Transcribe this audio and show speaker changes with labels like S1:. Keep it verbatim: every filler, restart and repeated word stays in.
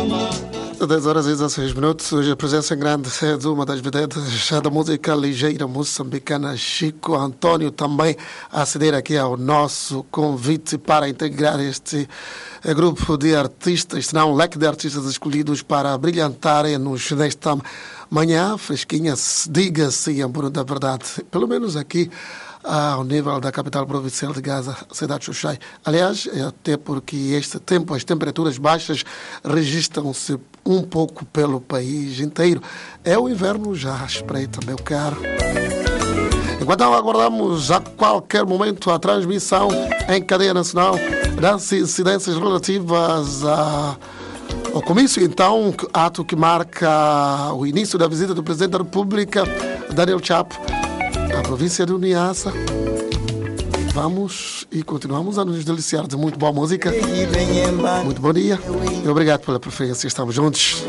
S1: dez horas e dezesseis minutos. Hoje a presença em grande é de uma das vedetas da música ligeira moçambicana, Chico Antônio, também a aceder aqui ao nosso convite para integrar este grupo de artistas, este não, um leque de artistas escolhidos para brilhantarem-nos nesta manhã fresquinha, diga-se em pura da verdade, pelo menos aqui ao nível da capital provincial de Gaza, cidade de Xuxai. Aliás, até porque este tempo as temperaturas baixas registram-se um pouco pelo país inteiro. É o inverno já espreita, meu caro. Enquanto aguardamos a qualquer momento a transmissão em cadeia nacional das incidências relativas a o comício, então, ato que marca o início da visita do Presidente da República, Daniel Chapo, à província de Niassa. Vamos e continuamos a nos deliciar de muito boa música. Muito bom dia e obrigado pela preferência. Estamos juntos.